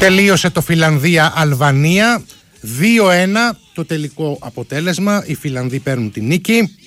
Τελείωσε το Φιλανδία-Αλβανία 2-1 το τελικό αποτέλεσμα. Οι Φιλανδοί παίρνουν την νίκη.